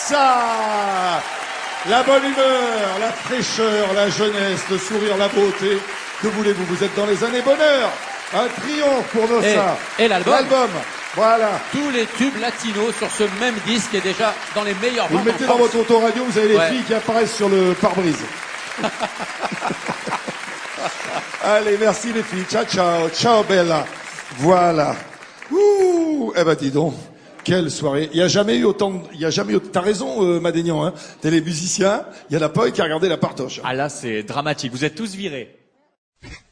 ça. La bonne humeur, la fraîcheur, la jeunesse, le sourire, la beauté. Que voulez-vous? Vous êtes dans les années bonheur. Un triomphe pour Nossa. Et l'album. L'album. Voilà. Tous les tubes latinos sur ce même disque est déjà dans les meilleurs Vous ventes le mettez en dans France. votre autoradio, vous avez les Ouais. filles qui apparaissent sur le pare-brise. Allez, merci les filles. Ciao, ciao. Ciao, Bella. Voilà. Ouh. Eh ben, dis donc. Quelle soirée. Il y a jamais eu autant, t'as raison, Madénian, hein. T'es les musiciens. Il y en a pas un qui a regardé la partoche. Ah là, c'est dramatique. Vous êtes tous virés.